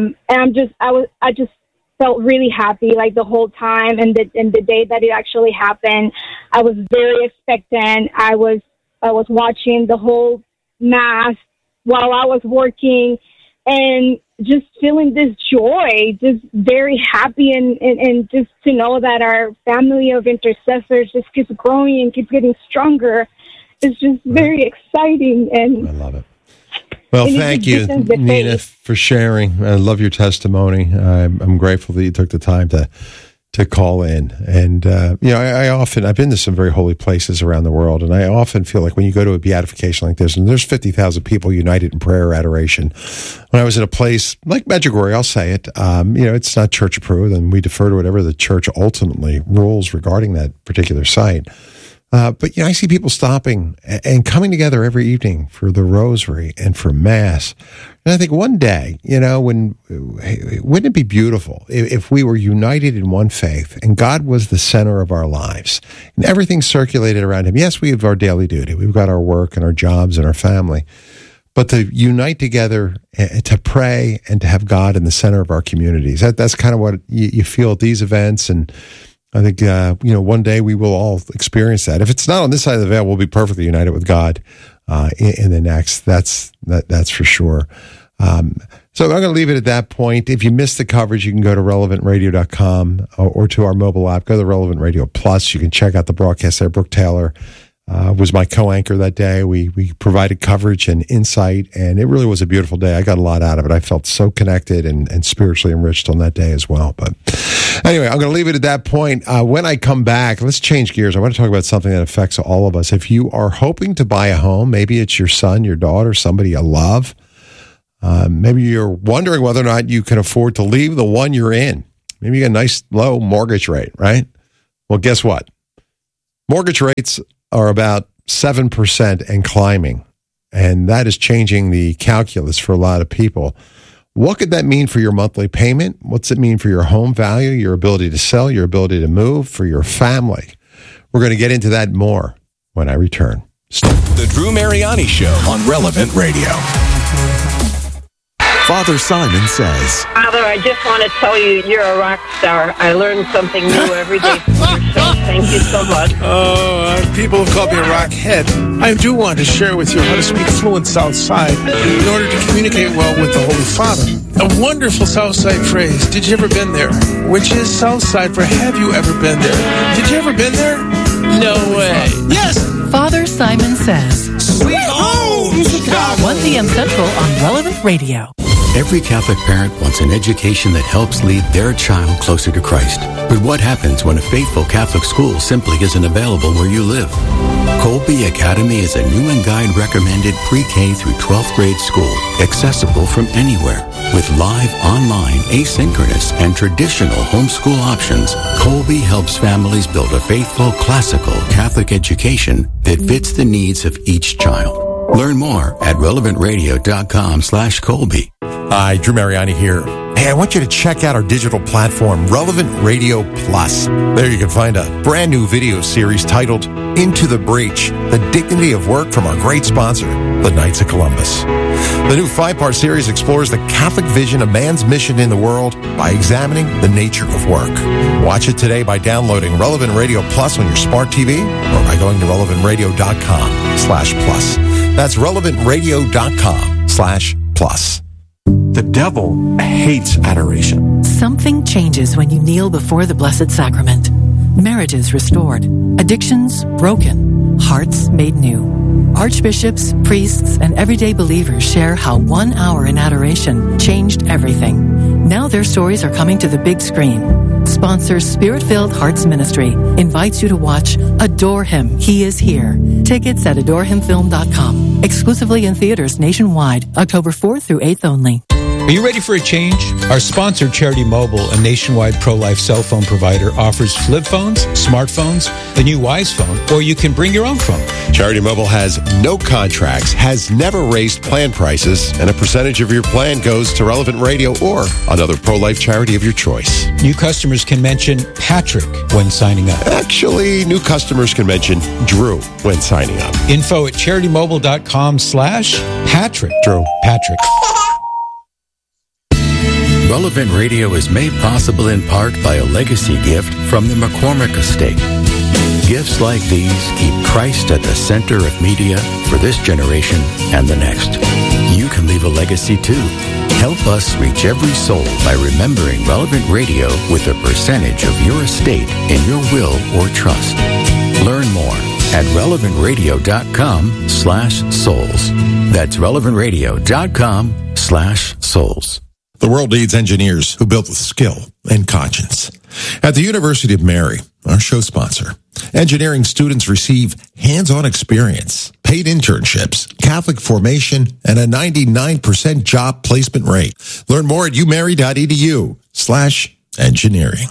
Speaker 4: I just felt really happy like the whole time, and the day that it actually happened, I was very expectant. I was watching the whole mass while I was working, and just feeling this joy, just very happy, and just to know that our family of intercessors just keeps growing and keeps getting stronger. It's just very exciting, and
Speaker 20: I love it. Well, thank you, Nina, for sharing. I love your testimony. I'm grateful that you took the time to call in. And, I've been to some very holy places around the world, and I often feel like when you go to a beatification like this, and there's 50,000 people united in prayer or adoration. When I was in a place like Medjugorje, I'll say it, it's not church approved, and we defer to whatever the church ultimately rules regarding that particular site. But I see people stopping and coming together every evening for the rosary and for Mass. And I think one day, wouldn't it be beautiful if we were united in one faith and God was the center of our lives and everything circulated around him? Yes, we have our daily duty. We've got our work and our jobs and our family. But to unite together, to pray and to have God in the center of our communities, that's kind of what you feel at these events. And I think, one day we will all experience that. If it's not on this side of the veil, we'll be perfectly united with God in the next. That's for sure. So I'm going to leave it at that point. If you missed the coverage, you can go to relevantradio.com or to our mobile app. Go to Relevant Radio Plus. You can check out the broadcast there. Brooke Taylor was my co-anchor that day. We provided coverage and insight, and it really was a beautiful day. I got a lot out of it. I felt so connected and spiritually enriched on that day as well. But anyway, I'm going to leave it at that point. When I come back, let's change gears. I want to talk about something that affects all of us. If you are hoping to buy a home, maybe it's your son, your daughter, somebody you love. Maybe you're wondering whether or not you can afford to leave the one you're in. Maybe you got a nice low mortgage rate, right? Well, guess what? Mortgage rates are about 7% and climbing, and that is changing the calculus for a lot of people. What could that mean for your monthly payment? What's it mean for your home value, your ability to sell, your ability to move, for your family? We're going to get into that more when I return.
Speaker 17: The Drew Mariani Show on Relevant Radio. Father Simon says,
Speaker 6: Father, I just want to tell you, you're a rock star. I learn something new every day from your show. Thank you so much.
Speaker 7: People have called me a rock head. I do want to share with you how to speak fluent Southside in order to communicate well with the Holy Father. A wonderful Southside phrase, did you ever been there? Which is Southside for have you ever been there? Did you ever been there? No way. Yes!
Speaker 23: Father Simon Says.
Speaker 7: Sweet home, Chicago!
Speaker 23: 1 p.m. Central on Relevant Radio.
Speaker 24: Every Catholic parent wants an education that helps lead their child closer to Christ. But what happens when a faithful Catholic school simply isn't available where you live? Colby Academy is a new and guide recommended pre-K through 12th grade school, accessible from anywhere. With live, online, asynchronous, and traditional homeschool options, Colby helps families build a faithful, classical Catholic education that fits the needs of each child. Learn more at relevantradio.com/Colby.
Speaker 20: Hi, Drew Mariani here. Hey, I want you to check out our digital platform, Relevant Radio Plus. There you can find a brand new video series titled Into the Breach, the dignity of work from our great sponsor, the Knights of Columbus. The new 5-part series explores the Catholic vision of man's mission in the world by examining the nature of work. Watch it today by downloading Relevant Radio Plus on your smart TV or by going to relevantradio.com/plus. That's relevantradio.com/plus.
Speaker 25: The devil hates adoration.
Speaker 23: Something changes when you kneel before the Blessed Sacrament. Marriages restored, addictions broken, hearts made new. Archbishops, priests, and everyday believers share how 1 hour in adoration changed everything. Now their stories are coming to the big screen. Sponsor Spirit-Filled Hearts Ministry invites you to watch Adore Him, He Is Here. Tickets at adorehimfilm.com. Exclusively in theaters nationwide, October 4th through 8th only.
Speaker 26: Are you ready for a change? Our sponsor, Charity Mobile, a nationwide pro-life cell phone provider, offers flip phones, smartphones, the new Wise phone, or you can bring your own phone.
Speaker 20: Charity Mobile has no contracts, has never raised plan prices, and a percentage of your plan goes to Relevant Radio or another pro-life charity of your choice.
Speaker 26: New customers can mention Patrick when signing up.
Speaker 20: Actually, new customers can mention Drew when signing up.
Speaker 26: Info at CharityMobile.com/Patrick.
Speaker 20: Drew.
Speaker 26: Patrick.
Speaker 24: Relevant Radio is made possible in part by a legacy gift from the McCormick Estate. Gifts like these keep Christ at the center of media for this generation and the next. You can leave a legacy too. Help us reach every soul by remembering Relevant Radio with a percentage of your estate in your will or trust. Learn more at relevantradio.com/souls. That's relevantradio.com/souls.
Speaker 20: The world needs engineers who build with skill and conscience. At the University of Mary, our show sponsor, engineering students receive hands-on experience, paid internships, Catholic formation, and a 99% job placement rate. Learn more at umary.edu/engineering.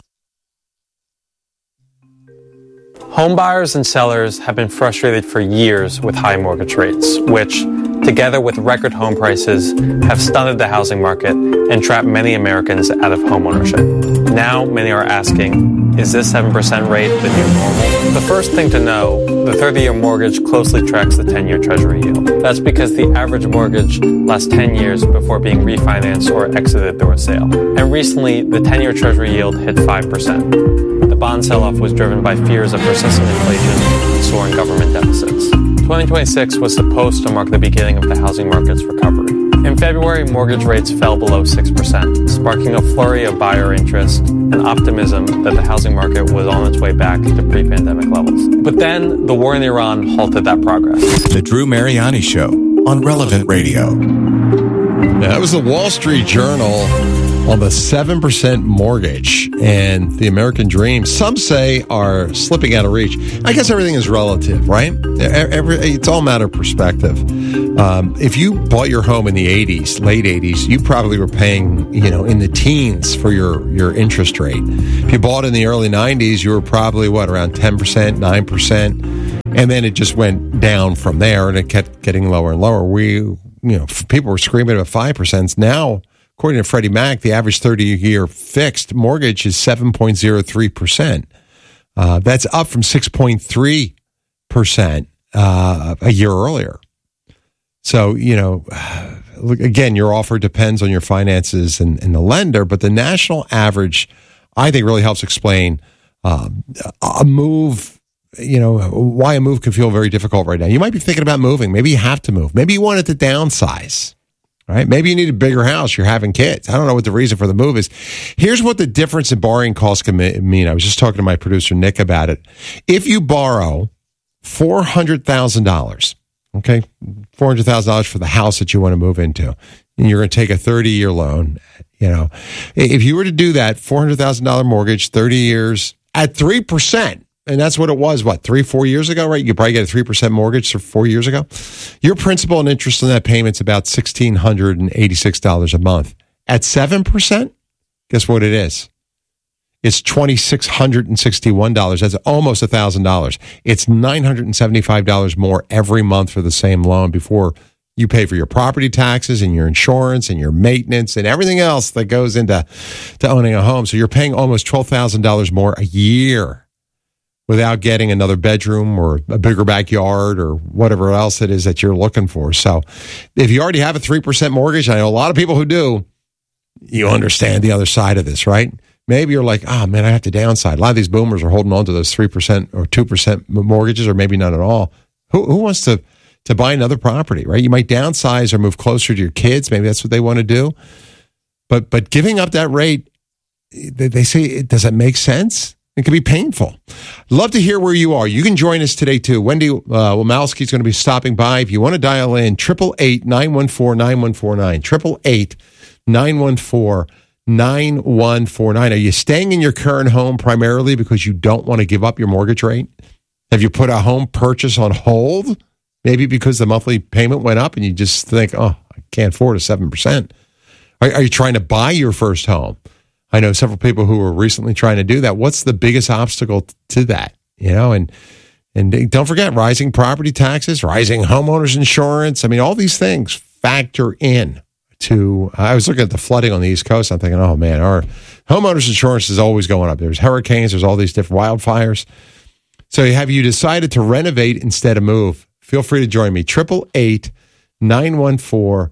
Speaker 9: Home buyers and sellers have been frustrated for years with high mortgage rates, which, together with record home prices, have stunted the housing market and trapped many Americans out of homeownership. Now, many are asking, is this 7% rate the new normal? The first thing to know, the 30-year mortgage closely tracks the 10-year Treasury yield. That's because the average mortgage lasts 10 years before being refinanced or exited through a sale. And recently, the 10-year Treasury yield hit 5%. The bond sell-off was driven by fears of persistent inflation and soaring government deficits. 2026 was supposed to mark the beginning of the housing market's recovery. In February, mortgage rates fell below 6%, sparking a flurry of buyer interest and optimism that the housing market was on its way back to pre-pandemic levels. But then, the war in Iran halted that progress.
Speaker 17: The Drew Mariani Show on Relevant Radio.
Speaker 20: That was the Wall Street Journal on the 7% mortgage and the American dream. Some say are slipping out of reach. I guess everything is relative, right? It's all a matter of perspective. If you bought your home in the 80s, late 80s, you probably were paying, in the teens for your interest rate. If you bought in the early 90s, you were probably, around 10%, 9%. And then it just went down from there, and it kept getting lower and lower. People were screaming about 5%. Now, according to Freddie Mac, the average 30-year fixed mortgage is 7.03%. That's up from 6.3% a year earlier. So, again, your offer depends on your finances and the lender, but the national average, I think, really helps explain a move, why a move can feel very difficult right now. You might be thinking about moving. Maybe you have to move. Maybe you wanted to downsize. Right? Maybe you need a bigger house. You're having kids. I don't know what the reason for the move is. Here's what the difference in borrowing costs can mean. I was just talking to my producer, Nick, about it. If you borrow $400,000, okay, $400,000 for the house that you want to move into, and you're going to take a 30-year loan, if you were to do that, $400,000 mortgage, 30 years at 3%, and that's what it was, 3-4 years ago, right? You could probably get a 3% mortgage 4 years ago. Your principal and interest on that payment's about $1,686 a month. At 7%, guess what it is? It's $2,661. That's almost $1,000. It's $975 more every month for the same loan before you pay for your property taxes and your insurance and your maintenance and everything else that goes into owning a home. So you're paying almost $12,000 more a year without getting another bedroom or a bigger backyard or whatever else it is that you're looking for. So if you already have a 3% mortgage, I know a lot of people who do, you understand the other side of this, right? Maybe you're like, I have to downsize. A lot of these boomers are holding on to those 3% or 2% mortgages, or maybe none at all. Who wants to buy another property, right? You might downsize or move closer to your kids. Maybe that's what they want to do. But giving up that rate, they say, does that make sense? It can be painful. Love to hear where you are. You can join us today, too. Wendy Womalski is going to be stopping by. If you want to dial in, 888-914-9149, 888-914-9149. Are you staying in your current home primarily because you don't want to give up your mortgage rate? Have you put a home purchase on hold? Maybe because the monthly payment went up and you just think, I can't afford a 7%. Are you trying to buy your first home? I know several people who were recently trying to do that. What's the biggest obstacle to that? And don't forget, rising property taxes, rising homeowners insurance. I mean, all these things factor in to, I was looking at the flooding on the East Coast. I'm thinking, oh man, our homeowners insurance is always going up. There's hurricanes, there's all these different wildfires. So have you decided to renovate instead of move? Feel free to join me. 888-914-9149.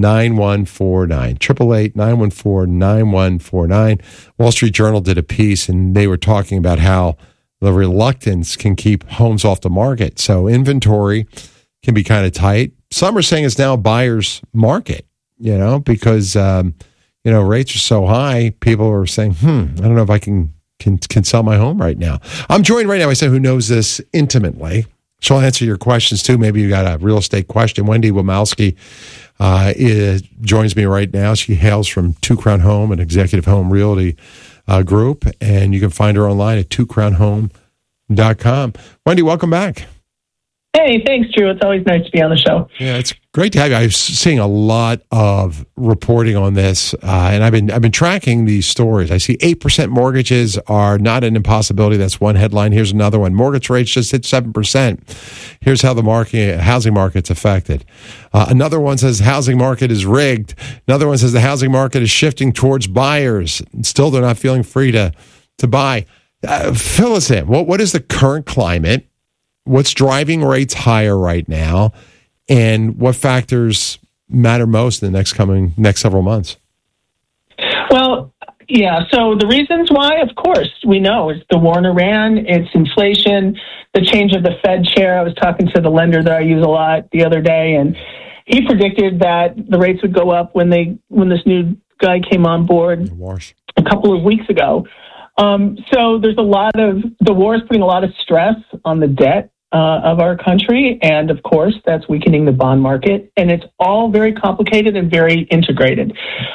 Speaker 20: 888-914-9149. Wall Street Journal did a piece, and they were talking about how the reluctance can keep homes off the market. So inventory can be kind of tight. Some are saying it's now a buyer's market, because, rates are so high. People are saying, I don't know if I can sell my home right now. I'm joined right now by someone who knows this intimately. She'll answer your questions, too. Maybe you got a real estate question. Wendy Womalski joins me right now. She hails from Two Crown Home, an executive home realty group, and you can find her online at twocrownhome.com. Wendy, welcome back.
Speaker 8: Hey, thanks, Drew. It's always nice to be on the show.
Speaker 20: Yeah, it's great to have you. I'm seeing a lot of reporting on this, and I've been tracking these stories. I see 8% mortgages are not an impossibility. That's one headline. Here's another one. Mortgage rates just hit 7%. Here's how the housing market's affected. Another one says housing market is rigged. Another one says the housing market is shifting towards buyers. Still, they're not feeling free to buy. Fill us in. What is the current climate? What's driving rates higher right now, and what factors matter most in the next several months?
Speaker 8: Well, yeah. So the reasons why, of course, we know it's the war in Iran, it's inflation, the change of the Fed chair. I was talking to the lender that I use a lot the other day, and he predicted that the rates would go up when this new guy came on board a couple of weeks ago. So there's the war is putting a lot of stress on the debt of our country, and of course that's weakening the bond market, and it's all very complicated and very integrated.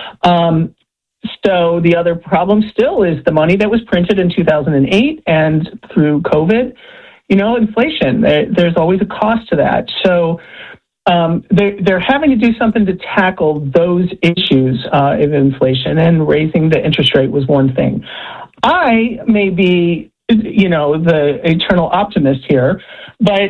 Speaker 8: So the other problem still is the money that was printed in 2008 and through COVID, inflation. There's always a cost to that. So they're having to do something to tackle those issues of inflation, and raising the interest rate was one thing. I may be, the eternal optimist here, but,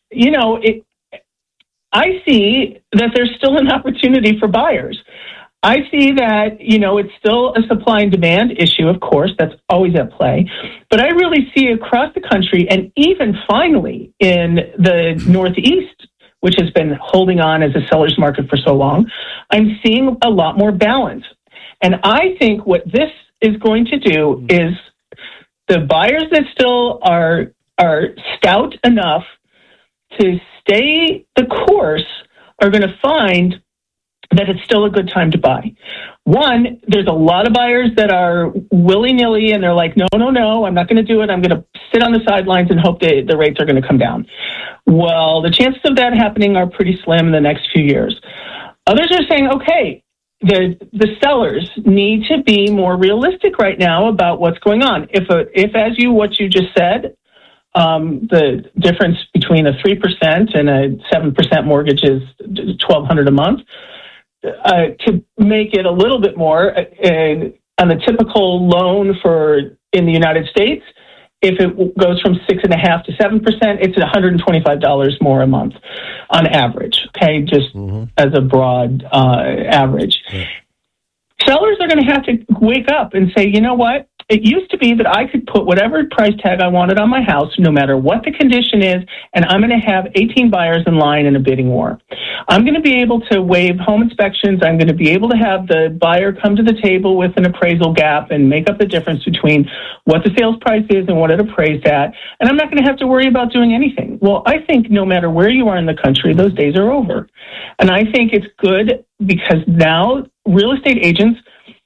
Speaker 8: I see that there's still an opportunity for buyers. I see that, it's still a supply and demand issue, of course, that's always at play. But I really see across the country, and even finally in the Northeast, which has been holding on as a seller's market for so long, I'm seeing a lot more balance. And I think what this is going to do is the buyers that still are stout enough to stay the course are going to find that it's still a good time to buy. One, there's a lot of buyers that are willy-nilly, and they're like, no, I'm not going to do it. I'm going to sit on the sidelines and hope the rates are going to come down. Well, the chances of that happening are pretty slim in the next few years. Others are saying, okay, the sellers need to be more realistic right now about what's going on. If what you just said, the difference between a 3% and a 7% mortgage is $1,200 a month. To make it a little bit more, on the typical loan in the United States, if it goes from 6.5% to 7%, it's $125 more a month on average. Okay, just as a broad average. Yeah. Sellers are going to have to wake up and say, you know what? It used to be that I could put whatever price tag I wanted on my house, no matter what the condition is, and I'm going to have 18 buyers in line in a bidding war. I'm going to be able to waive home inspections. I'm going to be able to have the buyer come to the table with an appraisal gap and make up the difference between what the sales price is and what it appraised at. And I'm not going to have to worry about doing anything. Well, I think no matter where you are in the country, those days are over. And I think it's good because now real estate agents,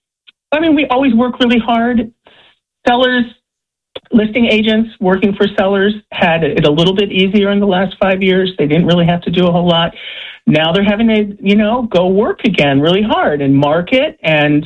Speaker 8: we always work really hard. Sellers, listing agents working for sellers had it a little bit easier in the last 5 years. They didn't really have to do a whole lot. Now they're having to, go work again really hard and market and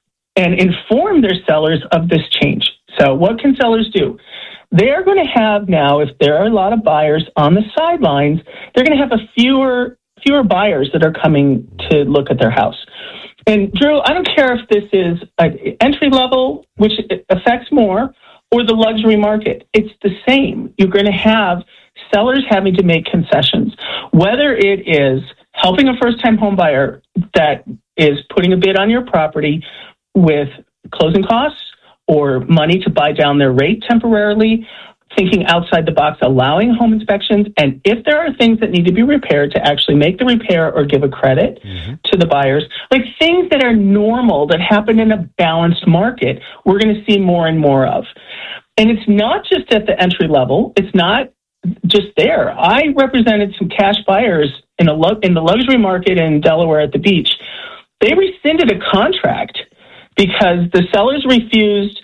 Speaker 8: inform their sellers of this change. So what can sellers do? They're going to have now, if there are a lot of buyers on the sidelines, they're going to have fewer buyers that are coming to look at their house. And Drew, I don't care if this is an entry level, which affects more, or the luxury market. It's the same. You're going to have sellers having to make concessions, whether it is helping a first-time home buyer that is putting a bid on your property with closing costs or money to buy down their rate temporarily, thinking outside the box, allowing home inspections, and if there are things that need to be repaired, to actually make the repair or give a credit to the buyers. Like things that are normal, that happen in a balanced market, we're going to see more and more of. And it's not just at the entry level. It's not just there. I represented some cash buyers in the luxury market in Delaware at the beach. They rescinded a contract because the sellers refused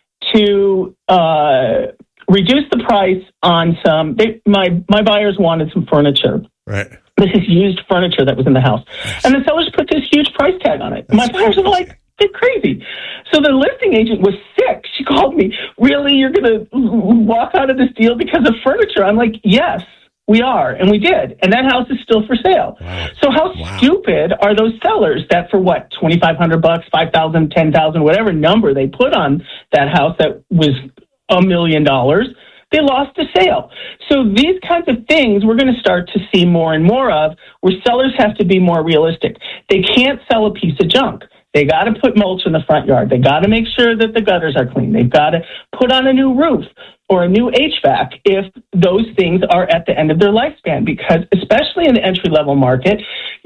Speaker 8: to reduce the price on some. My buyers wanted some furniture.
Speaker 20: Right.
Speaker 8: This is used furniture that was in the house, and the sellers put this huge price tag on it. My buyers were like, "They're crazy." So the listing agent was sick. She called me. Really, you're going to walk out of this deal because of furniture? I'm like, yes, we are, and we did, and that house is still for sale. Wow. So how stupid are those sellers that for what, $2,500, $5,000, $10,000, whatever number they put on that house that was $1 million, they lost a sale. So these kinds of things we're going to start to see more and more of, where sellers have to be more realistic. They can't sell a piece of junk. They got to put mulch in the front yard. They got to make sure that the gutters are clean. They've got to put on a new roof or a new HVAC if those things are at the end of their lifespan, because especially in the entry-level market,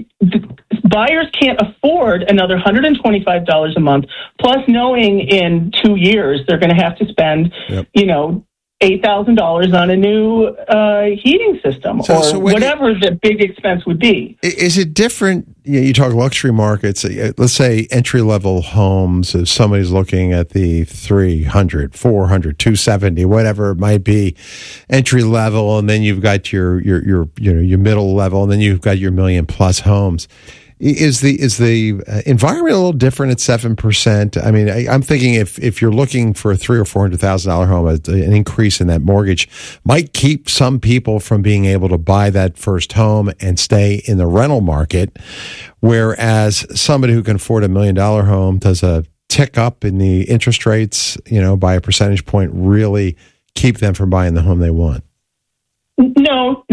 Speaker 8: buyers can't afford another $125 a month, plus knowing in 2 years they're going to have to spend, $8,000 on a new heating system or whatever the big expense would be.
Speaker 20: Is it different? You talk luxury markets. Let's say entry-level homes. If somebody's looking at the 300, 400, 270, whatever it might be, entry level, and then you've got your middle level, and then you've got your million-plus homes. Is the environment a little different at 7%? I mean, I'm thinking if you're looking for a $300,000 or $400,000 home, an increase in that mortgage might keep some people from being able to buy that first home and stay in the rental market, whereas somebody who can afford $1 million home does a tick up in the interest rates, by a percentage point, really keep them from buying the home they want.
Speaker 8: No,